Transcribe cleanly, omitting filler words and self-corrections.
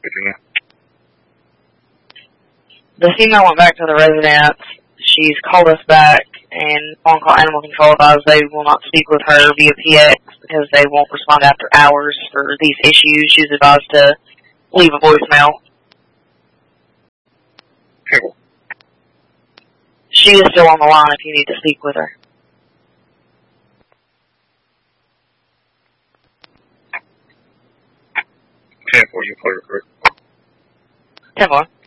The female went back to the residence. She's called us back, and on-call animal control advised they will not speak with her via PX because they won't respond after hours for these issues. She's advised to leave a voicemail. Okay. She is still on the line if you need to speak with her. Ten-4, you play recruit. 10-4.